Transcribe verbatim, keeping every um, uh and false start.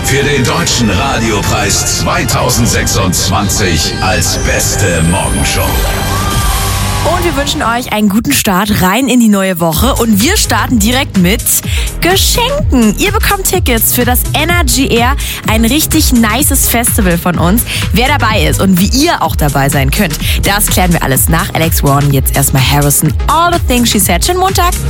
für den Deutschen Radiopreis zweitausendsechsundzwanzig als beste Morgenshow. Und wir wünschen euch einen guten Start rein in die neue Woche. Und wir starten direkt mit Geschenken. Ihr bekommt Tickets für das Energy Air, ein richtig nices Festival von uns. Wer dabei ist und wie ihr auch dabei sein könnt, das klären wir alles nach Alex Warren. Jetzt erstmal Harrison, All the Things She Said. Schönen Montag.